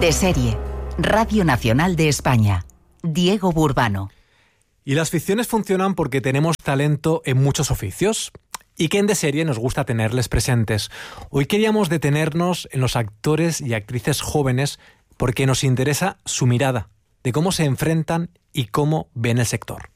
De serie, Radio Nacional de España. Diego Burbano. Y las ficciones funcionan porque tenemos talento en muchos oficios y que en De serie nos gusta tenerles presentes. Hoy queríamos detenernos en los actores y actrices jóvenes porque nos interesa su mirada, de cómo se enfrentan y cómo ven el sector.